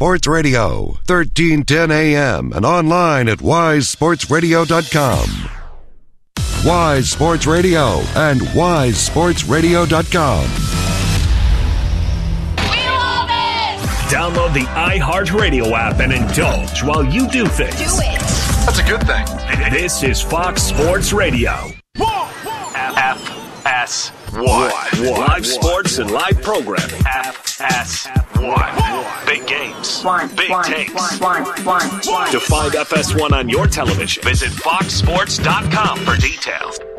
Sports Radio, 1310 AM, and online at wisesportsradio.com. Wise Sports Radio and wisesportsradio.com. We love it! Download the iHeartRadio app and indulge while you do things. Do it! That's a good thing. This is Fox Sports Radio. FS1. Live sports and live programming. FS1. Big games. Big takes. To find FS1 on your television, visit foxsports.com for details.